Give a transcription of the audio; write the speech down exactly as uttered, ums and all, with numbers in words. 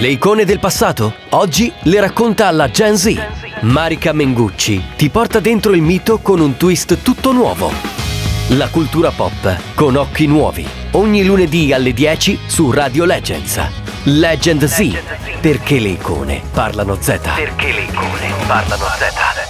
Le icone del passato? Oggi le racconta alla Gen Z. Marica Mengucci ti porta dentro il mito con un twist tutto nuovo. La cultura pop con occhi nuovi. Ogni lunedì alle dieci su Radio Legends. Legend Z, perché le icone parlano Z. Perché le icone parlano Z.